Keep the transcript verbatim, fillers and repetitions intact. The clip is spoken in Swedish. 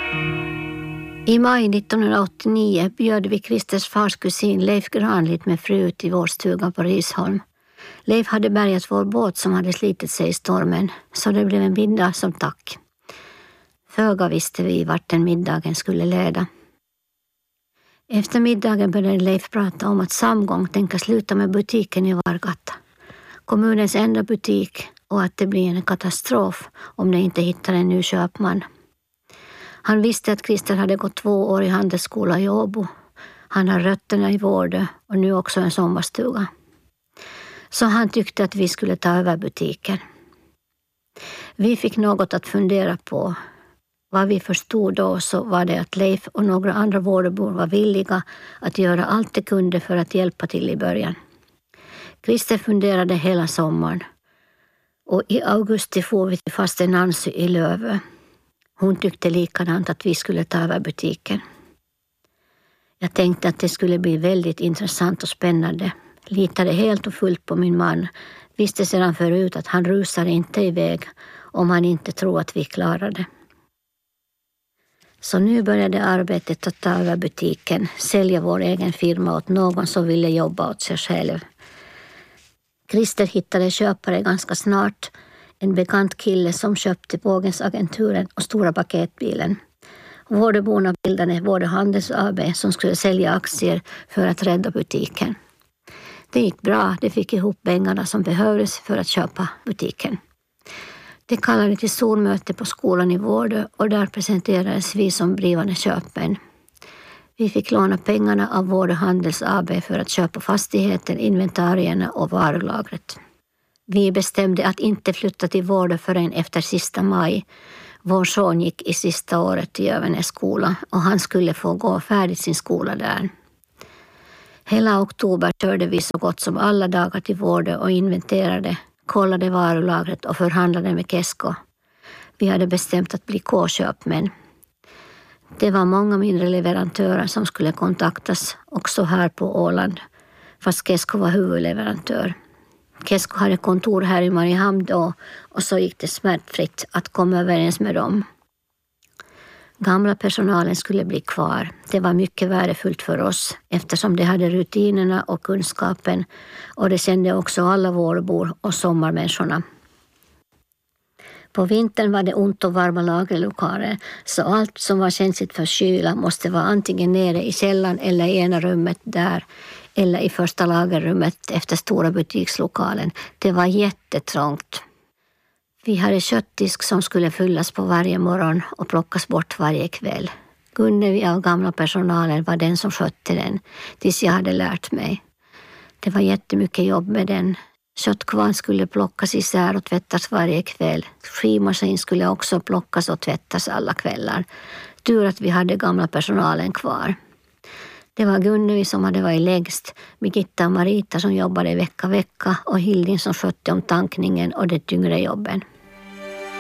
I maj nittonhundraåttionio bjöd vi Christers fars kusin Leif Granlit med fru till vår stuga på Risholm. Leif hade bärgat vår båt som hade slitit sig i stormen, så det blev en middag som tack. Föga visste vi vart den middagen skulle leda. Efter middagen började Leif prata om att Samgång tänker sluta med butiken i Vargata. Kommunens enda butik, och att det blir en katastrof om de inte hittar en ny köpman. Han visste att Christer hade gått två år i handelsskola i Åbo. Han har rötterna i Vårdö och nu också en sommarstuga. Så han tyckte att vi skulle ta över butiken. Vi fick något att fundera på. Vad vi förstod då så var det att Leif och några andra Vårdöbor var villiga att göra allt de kunde för att hjälpa till i början. Christer funderade hela sommaren. Och i augusti får vi till faste Nancy i Lövö. Hon tyckte likadant att vi skulle ta över butiken. Jag tänkte att det skulle bli väldigt intressant och spännande. Litade helt och fullt på min man. Visste sedan förut att han rusar inte iväg om han inte tror att vi klarar det. Så nu började arbetet att ta över butiken. Sälja vår egen firma åt någon som ville jobba åt sig själv. Christer hittade köpare ganska snart. En bekant kille som köpte Bågensagenturen och stora paketbilen. Vårdöborna bildade Vårdö Handels A B som skulle sälja aktier för att rädda butiken. Det gick bra, de fick ihop pengarna som behövdes för att köpa butiken. Det kallade till stormöte på skolan i Vårdö och där presenterades vi som blivande köpmän. Vi fick låna pengarna av Vårdö Handels A B för att köpa fastigheten, inventarierna och varulagret. Vi bestämde att inte flytta till Vårdö förrän efter sista maj. Vår son gick i sista året i Övenäs skola och han skulle få gå färdigt sin skola där. Hela oktober körde vi så gott som alla dagar till Vårdö och inventerade, kollade varulagret och förhandlade med Kesko. Vi hade bestämt att bli K-köpmän. Det var många mindre leverantörer som skulle kontaktas också här på Åland, fast Kesko var huvudleverantör. Kesko hade kontor här i Mariehamn då och så gick det smärtfritt att komma överens med dem. Gamla personalen skulle bli kvar. Det var mycket värdefullt för oss eftersom de hade rutinerna och kunskapen och det kände också alla vårbor och sommarmänniskorna. På vintern var det ont och varma lagerlokaler så allt som var känsligt för kyla måste vara antingen nere i källaren eller i ena rummet där eller i första lagerrummet efter stora butikslokalen. Det var jättetrångt. Vi hade köttdisk som skulle fyllas på varje morgon och plockas bort varje kväll. Gunnevi av gamla personalen var den som skötte den tills jag hade lärt mig. Det var jättemycket jobb med den. Köttkvarn skulle plockas isär och tvättas varje kväll. Skimaskin skulle också plockas och tvättas alla kvällar. Tur att vi hade gamla personalen kvar. Det var Gunnevi som hade varit längst, Birgitta och Marita som jobbade vecka vecka och Hilding som skötte om tankningen och de tyngre jobben.